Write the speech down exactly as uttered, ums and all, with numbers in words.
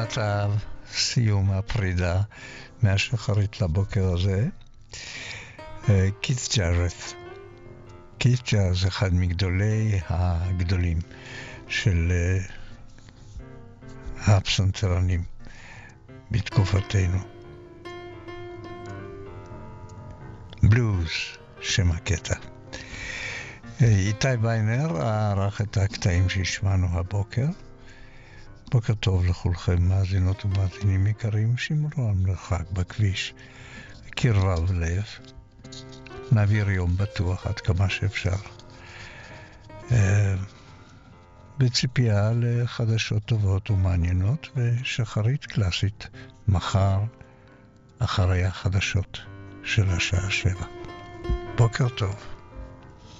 לקראת הסיום, הפרידה מהשחרית לבוקר הזה. קית' ג'ארת'. קית' ג'ארת' אחד מגדולי הגדולים של הפסנתרנים בתקופתנו. בלוז, שם הקטע. איתי ביינר ערך את הקטעים שהשמענו הבוקר. בוקר טוב לכולכם, מאזינות ומאזינים יקרים, שמרו על מרחק בכביש, קרבה ולב. נעביר יום בטוח עד כמה שאפשר. בציפייה לחדשות טובות ומעניינות ושחרית קלאסית מחר אחרי החדשות של השעה שבע. בוקר טוב.